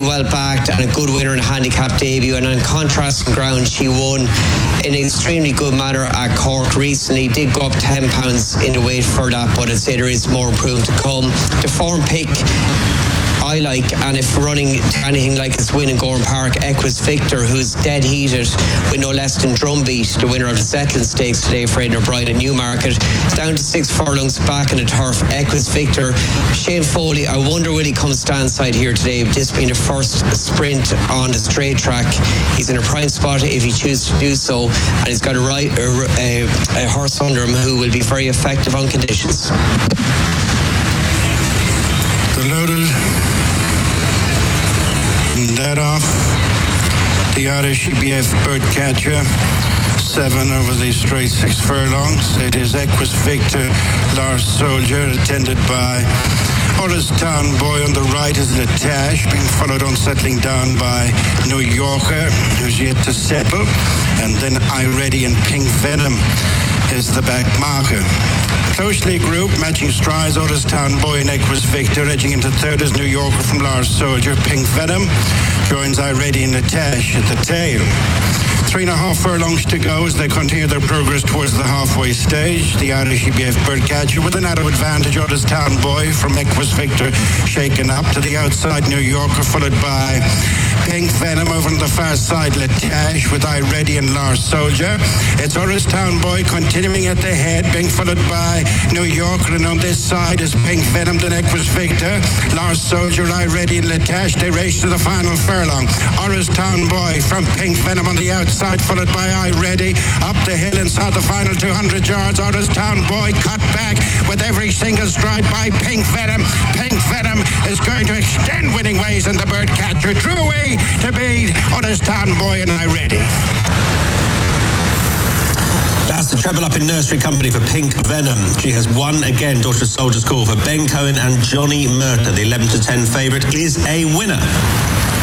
well backed and a good winner in a handicap debut, and on contrasting ground she won in an extremely good manner at Cork recently. Did go up £10 in the weight for that, but I'd say there is more improvement to come. The form pick I like, and if running anything like its win in Gowran Park, Equus Victor, who's dead heated with no less than Drumbeat, the winner of the Zetland Stakes today for Aidan O'Brien at Newmarket, down to 6 furlongs back in the turf. Equus Victor, Shane Foley, I wonder will he come stand side here today, this being the first sprint on the straight track. He's in a prime spot if he chooses to do so, and he's got a horse under him who will be very effective on conditions. The loaded that off the Irish EBF Birdcatcher, 7 over the straight 6 furlongs. It is Equus Victor, Lars Soldier, attended by Horace Town Boy on the right is Latash, being followed on settling down by New Yorker, who's yet to settle, and then I Ready and Pink Venom is the back marker. Closely grouped, matching strides, Horace Town Boy and Equus Victor. Edging into third is New Yorker from Lars Soldier. Pink Venom joins I Ready and Latash at the tail. 3.5 furlongs to go as they continue their progress towards the halfway stage. The Irish EBF Birdcatcher with an narrow advantage. Horace Town Boy from Equus Victor shaken up to the outside. New Yorker followed by Pink Venom over on the far side. Latash with I Ready and Lars Soldier. It's Horace Town Boy continuing at the head, being followed by New Yorker, and on this side is Pink Venom, then Equus Victor, Lars Soldier, I Ready and Latash. They race to the final furlong. Horace Town Boy from Pink Venom on the outside, followed by I Ready. Up the hill inside the final 200 yards. Horace Town Boy cut back with every single stride by Pink Venom. Pink Venom is going to extend winning ways in the Birdcatcher. Drew away to beat Horace Town Boy and I Ready. That's the treble up in Nursery Company for Pink Venom. She has won again. Daughter of Soldier's Call for Ben Cohen and Johnny Murtagh. The 11 to 10 favourite is a winner.